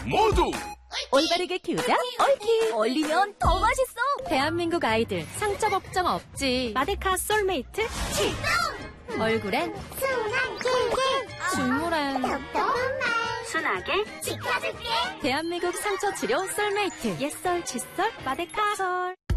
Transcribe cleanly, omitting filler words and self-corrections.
모두 올바르게 키우자 옳키. 올리면 더 맛있어. 대한민국 아이들 상처 걱정 없지. 마데카 솔메이트 출동. 얼굴엔 순한 길게 중물엔 똑똑한 말 순하게 지켜줄게. 대한민국 상처 치료 솔메이트. 옛설 칫솔 마데카 솔.